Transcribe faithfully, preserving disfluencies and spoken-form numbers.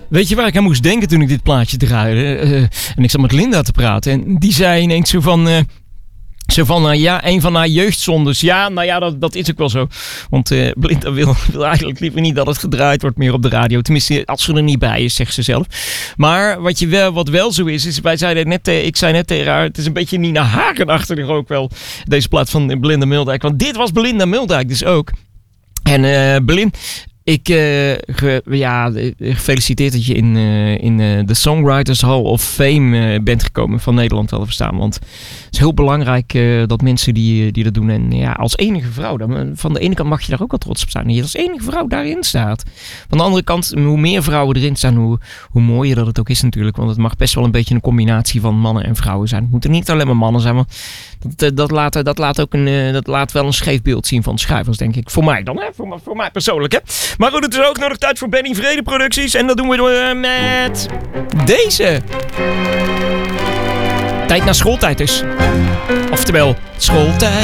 Weet je waar ik aan moest denken toen ik dit plaatje draaide? Uh, en ik zat met Linda te praten. En die zei ineens zo van... Uh, Zo van, uh, ja, een van haar jeugdzondes. Ja, nou ja, dat, dat is ook wel zo. Want uh, Belinda wil, wil eigenlijk liever niet dat het gedraaid wordt meer op de radio. Tenminste, als ze er niet bij is, zegt ze zelf. Maar wat, je wel, wat wel zo is, is wij zeiden net, uh, ik zei net tegen haar... Het is een beetje Nina Hagen-achtig ook wel, deze plaat van Belinda Mildijk. Want dit was Belinda Mildijk dus ook. En uh, Belinda... Ik, uh, ge, ja, gefeliciteerd dat je in, uh, in uh, de Songwriters Hall of Fame uh, bent gekomen van Nederland wel te verstaan. Want het is heel belangrijk uh, dat mensen die, die dat doen. En ja, als enige vrouw, dan, van de ene kant mag je daar ook wel trots op staan. Dat je als enige vrouw daarin staat. Van de andere kant, hoe meer vrouwen erin staan, hoe, hoe mooier dat het ook is natuurlijk. Want het mag best wel een beetje een combinatie van mannen en vrouwen zijn. Het moeten niet alleen maar mannen zijn, want dat, dat, laat, dat, laat, ook een, uh, dat laat wel een scheef beeld zien van de schrijvers, denk ik. Voor mij dan, hè? Voor, voor mij persoonlijk, hè? Maar goed, het is ook nog tijd voor Benny Vrede Producties. En dat doen we uh, met deze. Tijd naar schooltijd dus. Oftewel, schooltijd.